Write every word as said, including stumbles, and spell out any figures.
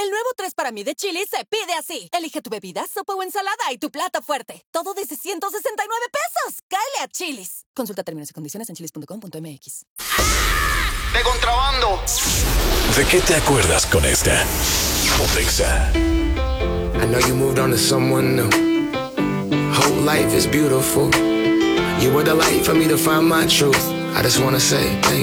El nuevo tres para mí de Chili's se pide así. Elige tu bebida, sopa o ensalada y tu plato fuerte. Todo desde ciento sesenta y nueve pesos. ¡Cáele a Chili's! Consulta términos y condiciones en chilis punto com punto m x. De contrabando. ¿De qué te acuerdas con esta? Otexa. I know you moved on to someone new. Whole life is beautiful. You were the light for me to find my truth. I just wanna say thank you.